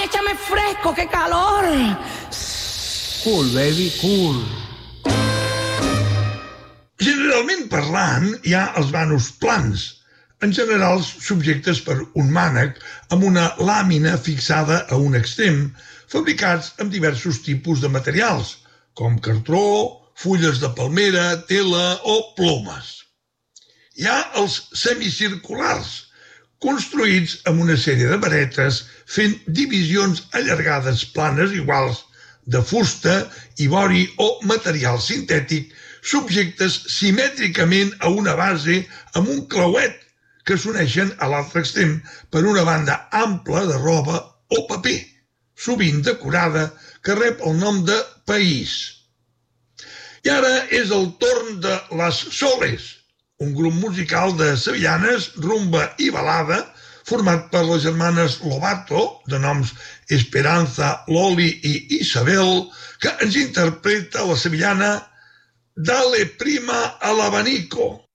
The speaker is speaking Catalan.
échame fresco, qué calor. Cool, baby, cool. Generalment parlant, hi ha els vanos plans, en general subjectes per un mànec amb una làmina fixada a un extrem, fabricats amb diversos tipus de materials, com cartró, fulles de palmera, tela o plomes. Hi ha els semicirculars, construïts amb una sèrie de varetes fent divisions allargades planes iguals de fusta, ivori o material sintètic subjectes simètricament a una base amb un clauet que s'uneixen a l'altre extrem per una banda ampla de roba o paper, sovint decorada, que rep el nom de país. I ara és el torn de Las Soles, un grup musical de sevillanes, rumba i balada, format per les germanes Lobato, de noms Esperanza, Loli i Isabel, que ens interpreta la sevillana Dale prima al abanico.